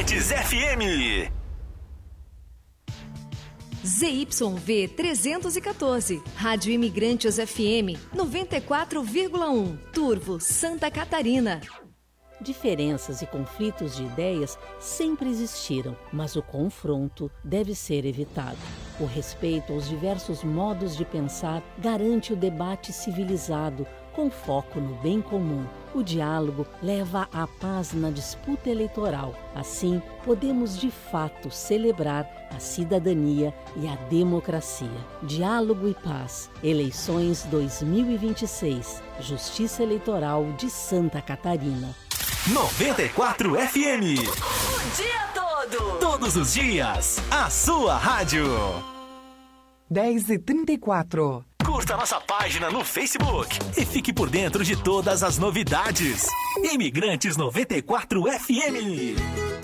Imigrantes FM. ZYV 314, Rádio Imigrantes FM 94,1, Turvo, Santa Catarina. Diferenças e conflitos de ideias sempre existiram, mas o confronto deve ser evitado. O respeito aos diversos modos de pensar garante o debate civilizado, com foco no bem comum. O diálogo leva à paz na disputa eleitoral. Assim, podemos de fato celebrar a cidadania e a democracia. Diálogo e paz. Eleições 2026. Justiça Eleitoral de Santa Catarina. 94 FM. O dia todo. Todos os dias. A sua rádio. 10h34. Curta nossa página no Facebook e fique por dentro de todas as novidades. Imigrantes 94 FM.